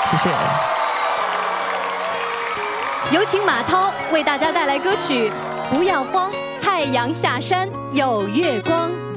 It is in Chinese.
谢谢。 有请马涛为大家带来歌曲《不要慌，太阳下山有月光》。